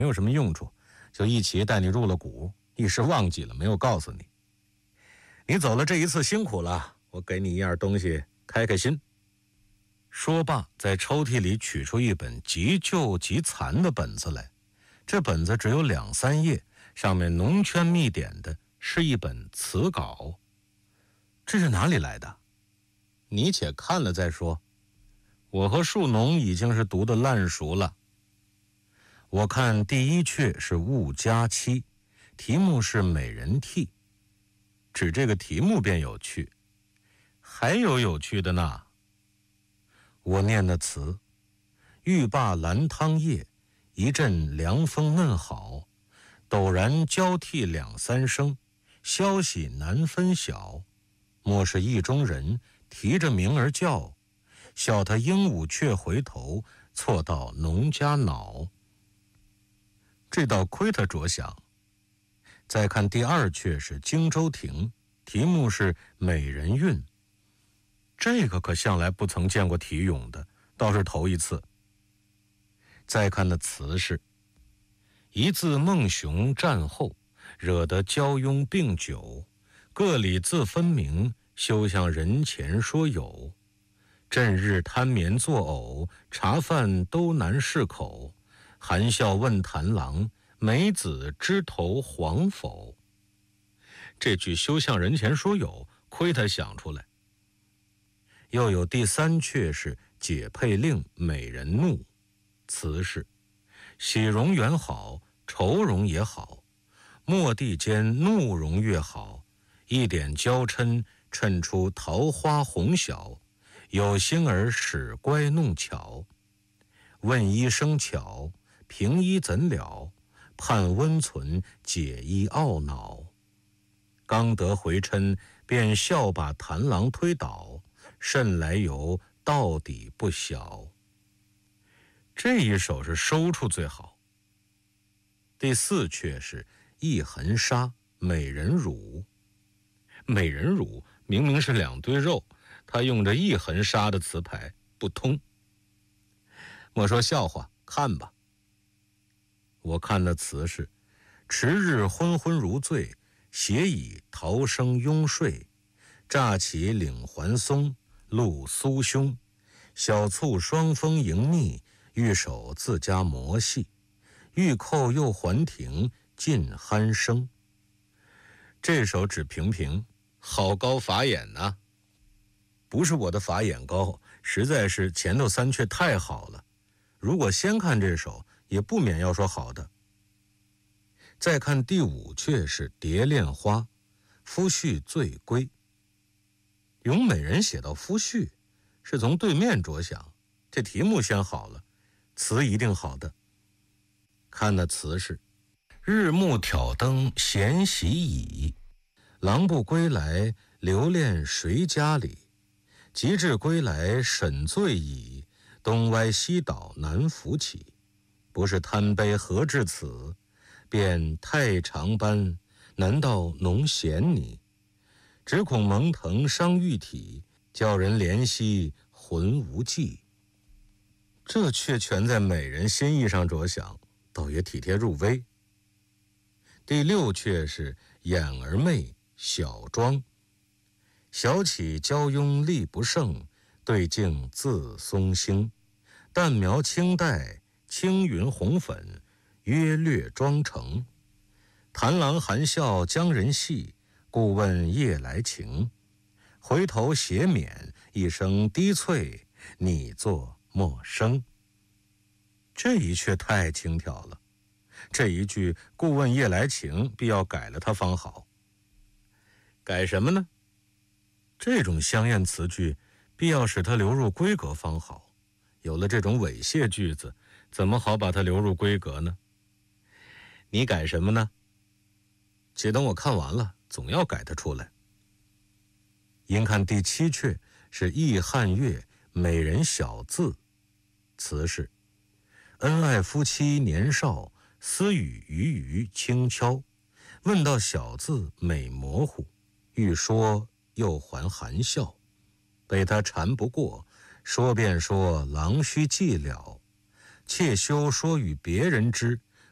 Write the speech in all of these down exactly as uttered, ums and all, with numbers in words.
没有什么用处，就一起带你入了股，一时忘记了没有告诉你。你走了这一次辛苦了，我给你一样东西开开心。说罢，在抽屉里取出一本极旧极残的本子来，这本子只有两三页，上面浓圈密点的是一本词稿。这是哪里来的？你且看了再说。我和树农已经是读得烂熟了。我看第一阙是雾家妻，题目是美人替。只这个题目便有趣，还有有趣的呢。我念的词：欲罢兰汤叶，一阵凉风嫩好，陡然交替两三声，消息难分晓。莫是意中人提着名儿叫，笑他鹦鹉却回头，错到农家脑。这倒亏他着想。再看第二阙是荆州亭，题目是美人韵。这个可向来不曾见过题咏的，倒是头一次。再看的词是：一字孟雄战后，惹得交拥并酒，各里自分明，休向人前说有。阵日贪眠作呕，茶饭都难适口，含笑问谭郎，梅子枝头黄否？这句休向人前说有，亏他想出来。又有第三阙是解配令美人怒，词是：喜容原好，愁容也好，蓦地间怒容越好，一点娇嗔衬出桃花红晓，有心儿使乖弄巧。问医生巧，平医怎了？盼温存解医懊恼。刚得回嗔，便笑把谭郎推倒，甚来由，到底不晓。这一首是收处最好。第四阙是一痕纱，美人乳。美人乳明明是两堆肉，他用着一痕纱的词牌，不通。莫说笑话，看吧。我看的词是：迟日昏昏如醉，斜倚桃生拥睡，乍起岭环松，露酥胸，小簇双峰迎逆，玉手自家磨细，玉扣又还停，尽鼾声。这首只评评，好高法眼呐、啊！不是我的法眼高，实在是前头三阙太好了。如果先看这首，也不免要说好的。再看第五阙是蝶恋花，夫婿醉归。咏美人写到夫婿，是从对面着想，这题目先好了，词一定好的。看的词是：日暮挑灯闲席倚，郎不归来，留恋谁家里？及至归来沈醉矣，东歪西倒难扶起。不是贪杯何至此？便太长般，难道侬嫌你？只恐蒙腾伤玉体，叫人怜惜魂无际。这却全在美人心意上着想，倒也体贴入微。第六阙是眼儿媚小妆，小起娇慵力不胜，对镜自松兴。淡描轻黛，青云红粉，约略妆成。谭郎含笑将人戏，故问夜来情。回头斜免，一声低啐，你作莫生。这一阙太轻佻了，这一句故问夜来情必要改了它方好。改什么呢？这种香艳词句必要使它流入闺阁方好。有了这种猥亵句子，怎么好把它流入闺阁呢？你改什么呢？且等我看完了，总要改它出来。应看第七阙是忆汉月，美人小字，词是：恩爱夫妻年少，私语余余轻悄。问到小字美模糊，欲说又还含笑。被他缠不过，说便说郎须记了。妾休说与别人知，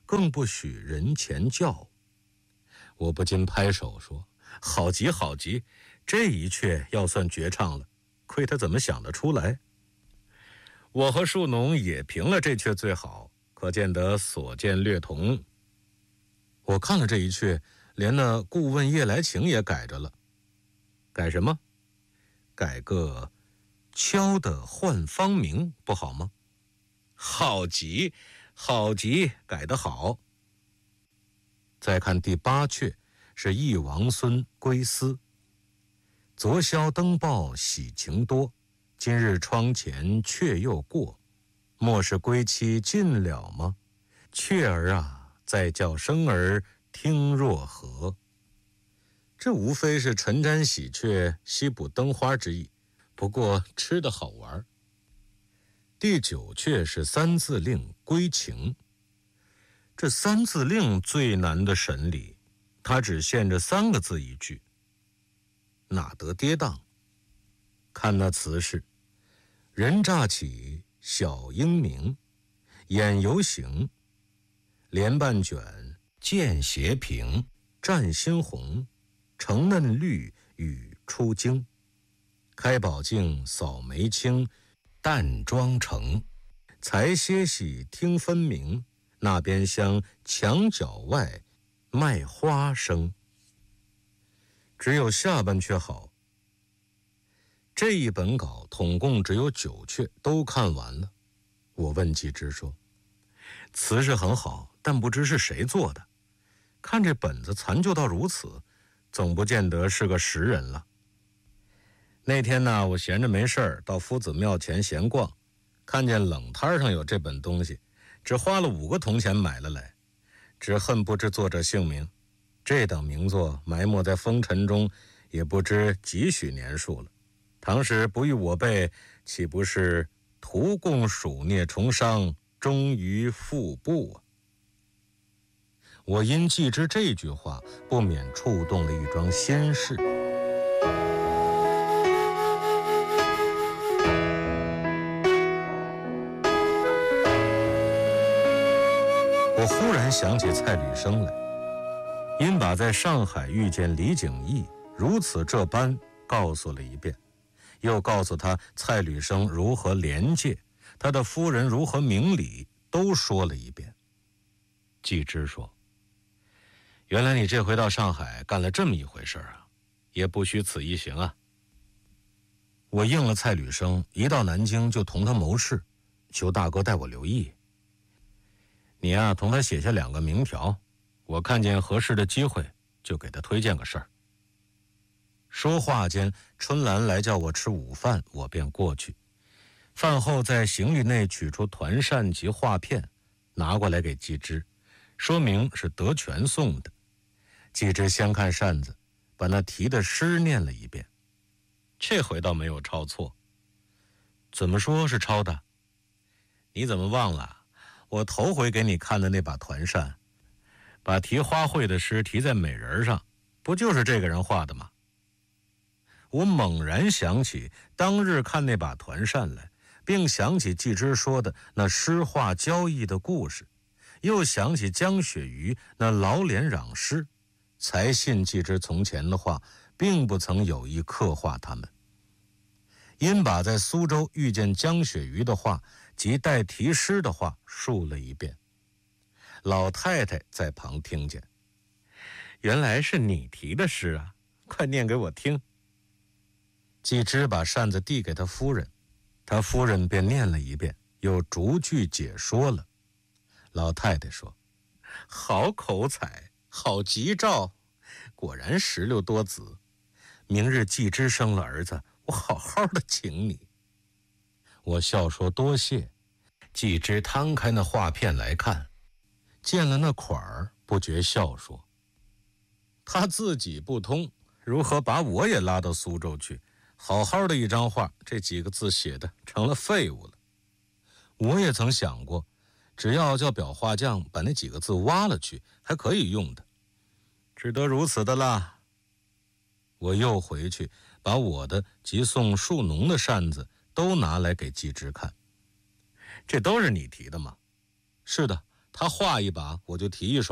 更不许人前叫。我不禁拍手说：好极好极，这一阙要算绝唱了，亏他怎么想得出来。我和树农也评了这阙最好，可见得所见略同。我看了这一阙，连那顾问夜来情也改着了。改什么？改个敲的换芳名，不好吗？好极好极，改得好。再看第八阙，是忆王孙归思。昨宵登报喜情多，今日窗前却又过。莫是归期尽了吗？雀儿啊，再叫声儿听若何？这无非是沉沾喜鹊，吸补灯花之意，不过吃的好玩。第九阙是三字令归情。这三字令最难的审理，它只限着三个字一句，哪得跌宕？看那词是：人乍起小英明，眼犹行，莲瓣卷见斜平，湛新红，橙嫩绿与出京，开宝镜扫眉清，淡妆成，才歇息听分明，那边厢墙角外卖花生。只有下半阙好。这一本稿统共只有九阙，都看完了。我问季之说：词是很好，但不知是谁做的，看这本子残旧到如此，总不见得是个识人了。那天呢，我闲着没事儿，到夫子庙前闲逛，看见冷摊上有这本东西，只花了五个铜钱买了来，只恨不知作者姓名。这等名作埋没在风尘中，也不知几许年数了。唐时不遇我辈，岂不是图共鼠孽重伤，终于腹部啊？我因记之这句话，不免触动了一桩心事。我忽然想起蔡履生来，因把在上海遇见李景义如此这般告诉了一遍，又告诉他蔡履生如何廉洁，他的夫人如何明理，都说了一遍。季之说：原来你这回到上海干了这么一回事啊，也不虚此一行啊。我应了蔡履生，一到南京就同他谋事，求大哥带我留意。你啊，同他写下两个名条，我看见合适的机会就给他推荐个事儿。说话间，春兰来叫我吃午饭，我便过去。饭后在行李内取出团扇及画片，拿过来给季之，说明是德全送的。季之先看扇子，把那题的诗念了一遍，这回倒没有抄错。怎么说是抄的？你怎么忘了我头回给你看的那把团扇，把题花卉的诗题在美人上，不就是这个人画的吗？我猛然想起当日看那把团扇来，并想起季之说的那诗画交易的故事，又想起江雪瑜那老脸嚷诗，才信季之从前的话，并不曾有意刻画他们。因把在苏州遇见江雪瑜的话及带题诗的话述了一遍。老太太在旁听见：原来是你题的诗啊，快念给我听。季之把扇子递给他夫人，他夫人便念了一遍，又逐句解说了。老太太说：好口才，好吉兆，果然十六多子。明日季之生了儿子，我好好的请你。我笑说多谢。季之摊开那画片来看，见了那款儿，不觉笑说：他自己不通，如何把我也拉到苏州去？好好的一张画，这几个字写的成了废物了。我也曾想过，只要叫裱画匠把那几个字挖了去，还可以用的，只得如此的啦。我又回去把我的及送树农的扇子都拿来给季之看。这都是你提的吗？是的， 他画一把，我就提一手。